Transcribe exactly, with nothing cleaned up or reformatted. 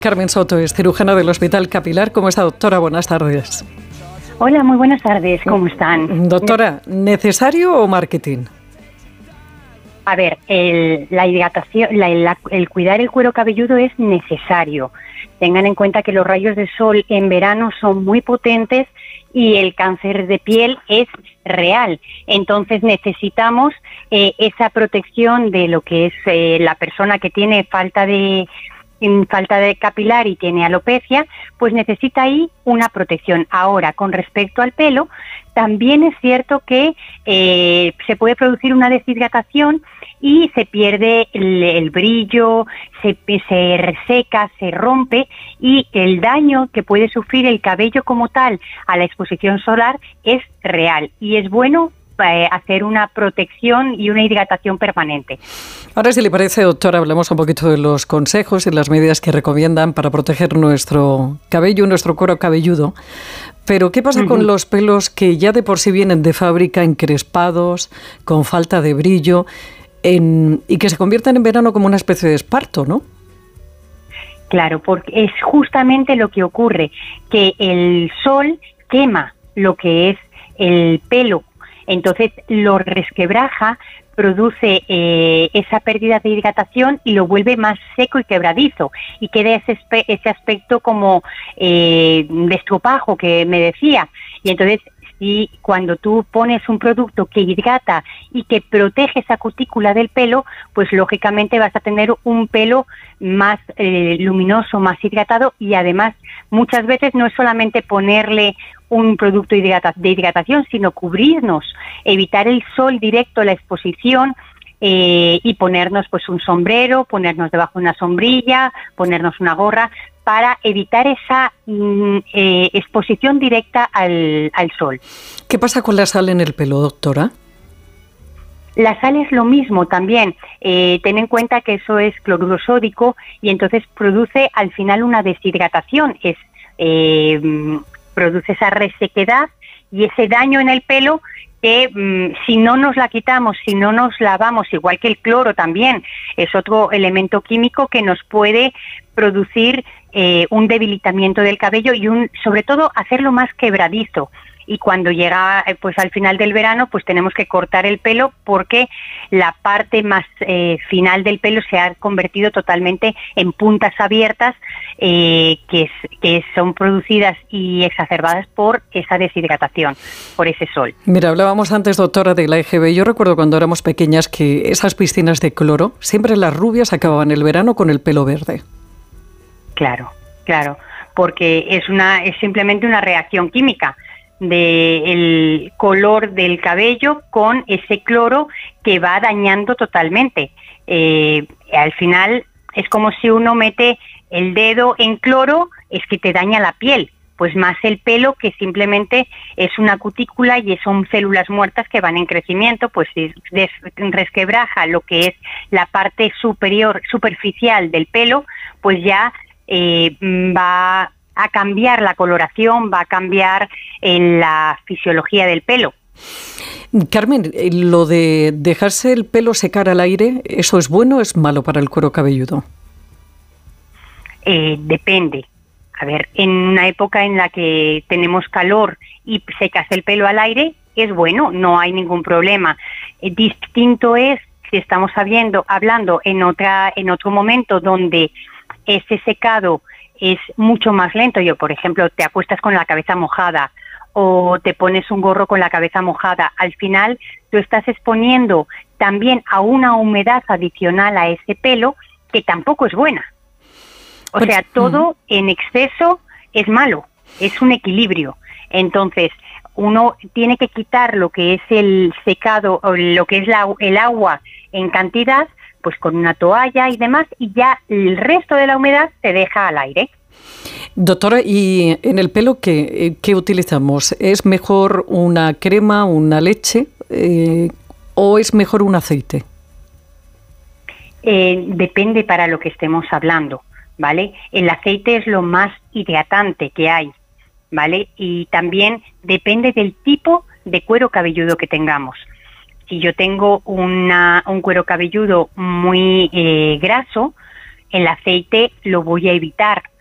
Carmen Soto es cirujana del Hospital Capilar. ¿Cómo está, doctora? Buenas tardes. Hola, muy buenas tardes. ¿Cómo están? Doctora, ¿necesario o marketing? A ver, el, la hidratación, la, la, el cuidar el cuero cabelludo es necesario. Tengan en cuenta que los rayos de sol en verano son muy potentes y el cáncer de piel es real. Entonces necesitamos eh, esa protección de lo que es eh, la persona que tiene falta de falta de capilar y tiene alopecia, pues necesita ahí una protección. Ahora, con respecto al pelo, también es cierto que eh, se puede producir una deshidratación y se pierde el, el brillo, se, se reseca, se rompe, y el daño que puede sufrir el cabello como tal a la exposición solar es real, y es bueno eh, hacer una protección y una hidratación permanente. Ahora, si le parece, doctora, hablamos un poquito de los consejos y las medidas que recomiendan para proteger nuestro cabello, nuestro cuero cabelludo. Pero, ¿qué pasa uh-huh. con los pelos que ya de por sí vienen de fábrica encrespados, con falta de brillo, en, y que se convierten en verano como una especie de esparto, ¿no? Claro, porque es justamente lo que ocurre, que el sol quema lo que es el pelo, entonces lo resquebraja, produce eh, esa pérdida de hidratación y lo vuelve más seco y quebradizo, y queda ese, ese aspecto como eh, de estropajo que me decía. Y entonces, si cuando tú pones un producto que hidrata y que protege esa cutícula del pelo, pues lógicamente vas a tener un pelo más eh, luminoso, más hidratado, y además muchas veces no es solamente ponerle un producto de hidratación, sino cubrirnos, evitar el sol directo, la exposición, eh, y ponernos pues un sombrero, ponernos debajo de una sombrilla, ponernos una gorra, para evitar esa mm, eh, exposición directa al, al sol. ¿Qué pasa con la sal en el pelo, doctora? La sal es lo mismo también. Eh, ten en cuenta que eso es cloruro sódico, y entonces produce al final una deshidratación. Es eh, produce esa resequedad y ese daño en el pelo que mmm, si no nos la quitamos, si no nos lavamos, igual que el cloro también, es otro elemento químico que nos puede producir eh, un debilitamiento del cabello y un, sobre todo hacerlo más quebradizo. Y cuando llega pues al final del verano, pues tenemos que cortar el pelo, porque la parte más eh, final del pelo se ha convertido totalmente en puntas abiertas eh, que, es, que son producidas y exacerbadas por esa deshidratación, por ese sol. Mira, hablábamos antes, doctora, de la E G B. Yo recuerdo cuando éramos pequeñas que esas piscinas de cloro, siempre las rubias acababan el verano con el pelo verde. Claro, claro, porque es una es simplemente una reacción química del color del cabello con ese cloro que va dañando totalmente. Eh, al final es como si uno mete el dedo en cloro, es que te daña la piel, pues más el pelo, que simplemente es una cutícula y son células muertas que van en crecimiento, pues si resquebraja lo que es la parte superior, superficial del pelo, pues ya eh, va a cambiar la coloración, va a cambiar en la fisiología del pelo. Carmen, lo de dejarse el pelo secar al aire, ¿eso es bueno o es malo para el cuero cabelludo? Eh, depende. A ver, en una época en la que tenemos calor y secas el pelo al aire, es bueno, no hay ningún problema. Eh, distinto es si estamos hablando, hablando en otra, en otro momento donde ese secado es mucho más lento. Yo, por ejemplo, te acuestas con la cabeza mojada o te pones un gorro con la cabeza mojada. Al final, tú estás exponiendo también a una humedad adicional a ese pelo que tampoco es buena. O pues, sea, todo uh-huh. en exceso es malo, es un equilibrio. Entonces, uno tiene que quitar lo que es el secado, o lo que es la, el agua en cantidad, pues con una toalla y demás, y ya el resto de la humedad se deja al aire. Doctora, ¿y en el pelo qué, qué utilizamos? ¿Es mejor una crema, una leche eh, o es mejor un aceite? Eh, depende para lo que estemos hablando, ¿vale? El aceite es lo más hidratante que hay, ¿vale? Y también depende del tipo de cuero cabelludo que tengamos. Si yo tengo una, un cuero cabelludo muy eh, graso, el aceite lo voy a evitar.